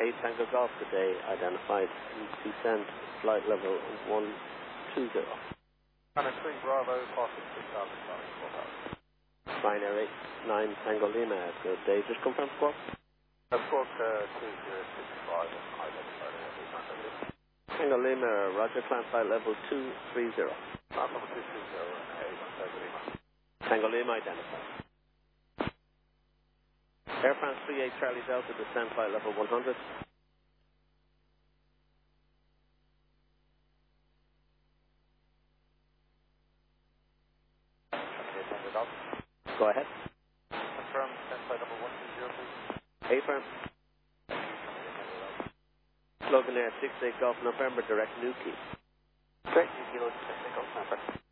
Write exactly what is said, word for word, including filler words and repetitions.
eight Tango Golf today, identified. Descent, flight level one two zero. And a Twin Bravo, passing six thousand five, four thousand. Flying Air eight nine Tango Lima, good day. Just confirm squawk. Uh, squawk uh, two zero six five, identified every Tango Lima. Tango Lima, roger, climb flight level two three zero. Climb level two three zero, eight Tango Lima. Tango Lima, identified. Air France three eight Charlie Delta, descent flight level one hundred. Okay, Tango Delta. Go ahead. Confirm, descent flight level one two zero, please. A-firm. Logan Air six eight Golf November, direct Newquay. Great, Kilo six eight Golf November.